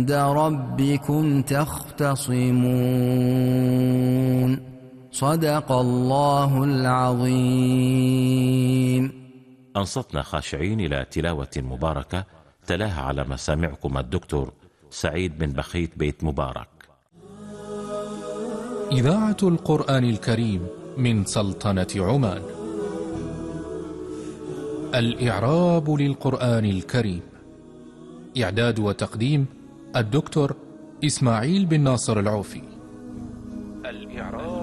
عند ربكم تختصمون صدق الله العظيم. أنصتنا خاشعين إلى تلاوة مباركة تلاها على مسامعكم الدكتور سعيد بن بخيت بيت مبارك. إذاعة القرآن الكريم من سلطنة عمان. الإعراب للقرآن الكريم. إعداد وتقديم الدكتور إسماعيل بن ناصر العوفي. الإعراب